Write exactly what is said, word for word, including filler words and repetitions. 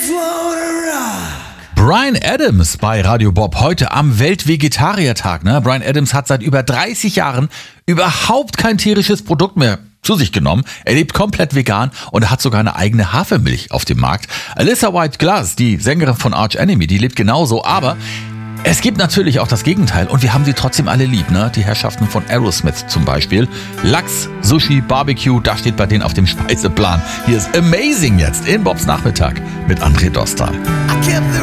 Bryan Adams bei Radio Bob heute am Weltvegetariertag. Ne? Bryan Adams hat seit über dreißig Jahren überhaupt kein tierisches Produkt mehr zu sich genommen. Er lebt komplett vegan und er hat sogar eine eigene Hafermilch auf dem Markt. Alyssa White Glass, die Sängerin von Arch Enemy, die lebt genauso, aber es gibt natürlich auch das Gegenteil und wir haben sie trotzdem alle lieb, ne? Die Herrschaften von Aerosmith zum Beispiel. Lachs, Sushi, Barbecue, das steht bei denen auf dem Speiseplan. Hier ist Amazing jetzt in Bobs Nachmittag mit André Dostal.